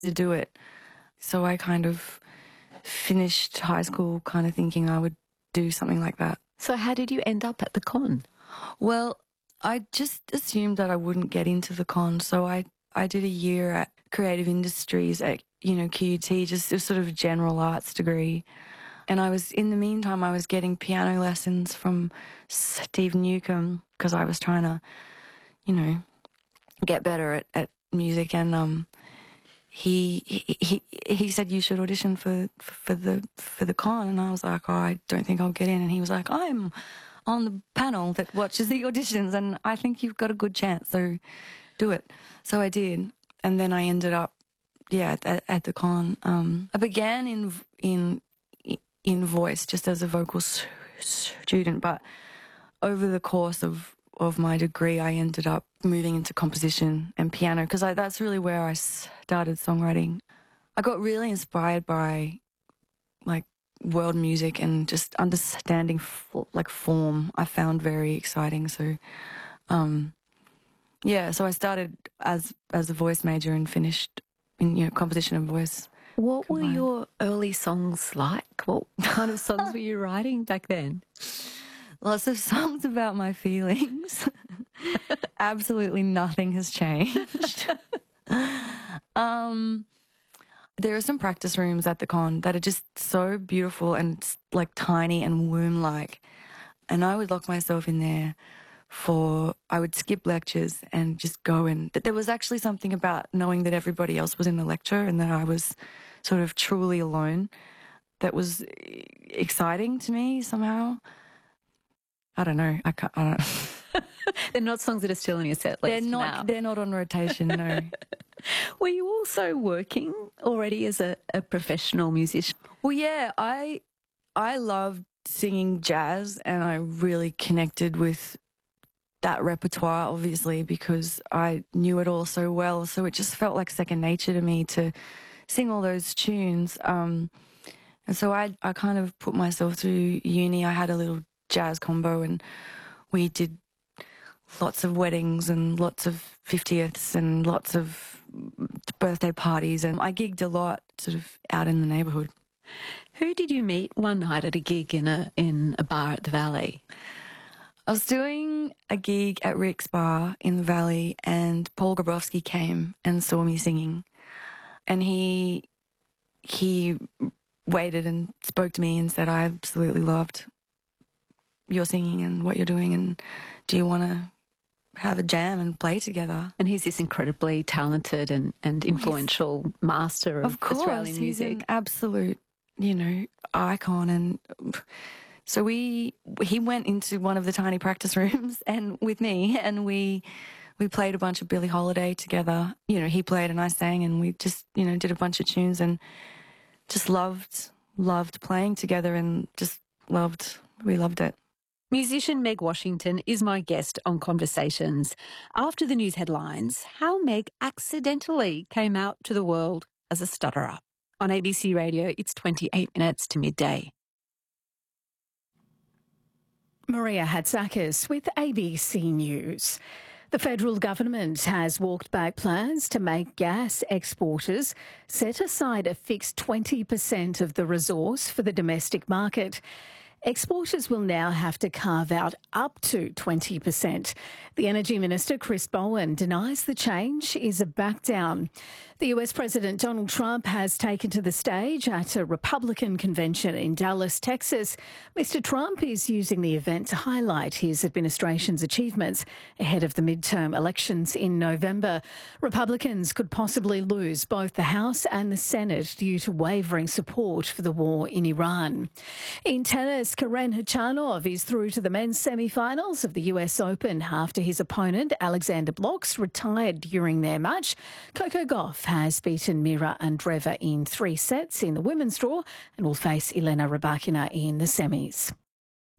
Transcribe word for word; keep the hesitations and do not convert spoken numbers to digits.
to do it. So I kind of finished high school kind of thinking I would do something like that. So how did you end up at the con? Well, I just assumed that I wouldn't get into the con, so I, I did a year at Creative Industries at, you know, Q U T, just a sort of general arts degree. And I was, in the meantime, I was getting piano lessons from Steve Newcomb because I was trying to, you know, get better at, at music. And um, he, he he he said, you should audition for for the for the con. And I was like, oh, I don't think I'll get in. And he was like, I'm on the panel that watches the auditions, and I think you've got a good chance, so do it. So I did, and then I ended up, yeah, at, at the con. Um, I began in in in voice just as a vocal s- student, but over the course of of my degree, I ended up moving into composition and piano because that's really where I started songwriting. I got really inspired by like world music and just understanding f- like form. I found very exciting. So, um, yeah. So I started as as a voice major and finished in, you know, composition and voice. What were combined. your early songs like? What kind of songs were you writing back then? Lots of songs about my feelings. Absolutely nothing has changed. um, there are some practice rooms at the con that are just so beautiful and like tiny and womb-like. And I would lock myself in there for, I would skip lectures and just go in. There was actually something about knowing that everybody else was in the lecture and that I was sort of truly alone that was exciting to me somehow. I don't know. I can't. I don't. They're not songs that are still in your set list. They're not. now. They're not on rotation. No. Were you also working already as a, a professional musician? Well, yeah. I I loved singing jazz, and I really connected with that repertoire, obviously, because I knew it all so well. So it just felt like second nature to me to sing all those tunes. Um, and so I I kind of put myself through uni. I had a little jazz combo, and we did lots of weddings and lots of fiftieths and lots of birthday parties, and I gigged a lot sort of out in the neighbourhood. Who did you meet one night at a gig in a in a bar at the Valley? I was doing a gig at Rick's Bar in the Valley, and Paul Grabowski came and saw me singing, and he he waited and spoke to me and said, I absolutely loved your singing and what you're doing, and do you want to have a jam and play together? And he's this incredibly talented and, and influential yes. master of, of course, Australian music. He's an absolute, you know, icon. And so we he went into one of the tiny practice rooms and with me, and we we played a bunch of Billie Holiday together. You know, he played and I sang, and we just, you know, did a bunch of tunes and just loved loved playing together, and just loved we loved it. Musician Meg Washington is my guest on Conversations. After the news headlines, how Meg accidentally came out to the world as a stutterer. On A B C Radio, it's twenty-eight minutes to midday. Maria Hatzakis with A B C News. The federal government has walked back plans to make gas exporters set aside a fixed twenty percent of the resource for the domestic market. Exporters will now have to carve out up to twenty percent. The Energy Minister, Chris Bowen, denies the change is a back down. The U S President Donald Trump has taken to the stage at a Republican convention in Dallas, Texas. Mister Trump is using the event to highlight his administration's achievements ahead of the midterm elections in November. Republicans could possibly lose both the House and the Senate due to wavering support for the war in Iran. In tennis, Karen Khachanov is through to the men's semi-finals of the U S Open after his opponent, Alexander Blocks, retired during their match. Coco Gauff has beaten Mira Andreeva in three sets in the women's draw and will face Elena Rybakina in the semis.